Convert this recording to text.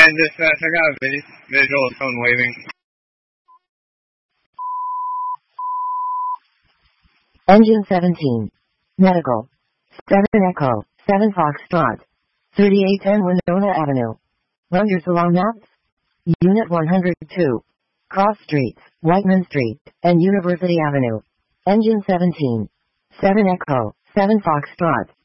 just check out visual tone waving. Engine 17. Medical. 7 Echo. 7 Foxtrot. 3810 Winona Avenue. Run your salon maps. Unit 102. Cross Streets, Whiteman Street, and University Avenue. Engine 17. 7 Echo. 7 Foxtrot.